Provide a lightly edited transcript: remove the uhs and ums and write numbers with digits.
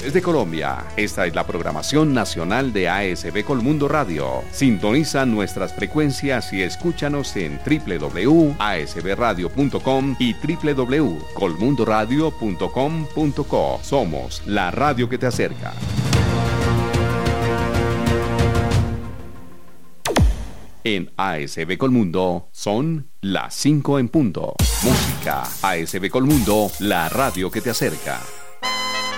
Desde Colombia, esta es la programación nacional de ASB Colmundo Radio. Sintoniza nuestras frecuencias y escúchanos en www.asbradio.com y www.colmundoradio.com.co. Somos la radio que te acerca. En ASB Colmundo son las 5 en punto. Música. ASB Colmundo, la radio que te acerca.